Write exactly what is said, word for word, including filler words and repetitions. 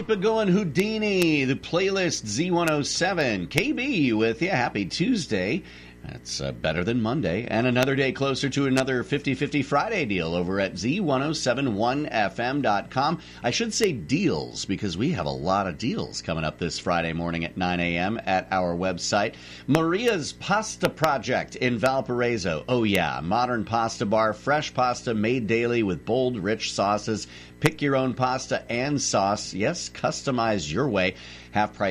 Keep it going, Houdini, the playlist Z one oh seven. K B with you. Happy Tuesday. That's uh, better than Monday. And another day closer to another fifty-fifty Friday deal over at Z ten seventy-one F M dot com. I should say deals because we have a lot of deals coming up this Friday morning at nine a.m. at our website. Maria's Pasta Project in Valparaiso. Oh, yeah. Modern pasta bar. Fresh pasta made daily with bold, rich sauces. Pick your own pasta and sauce. Yes, customize your way. Half price